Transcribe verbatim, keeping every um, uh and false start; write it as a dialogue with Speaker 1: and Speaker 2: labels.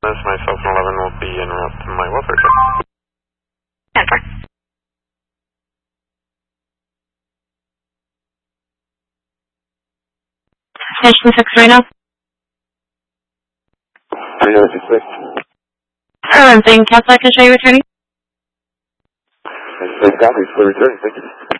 Speaker 1: This myself and eleven will be en route to my welfare check.
Speaker 2: Enter. Station six right now.
Speaker 3: three oh six six.
Speaker 2: Alright, I'm saying Catholic, is you returning?
Speaker 3: Six copies for returning, thank you.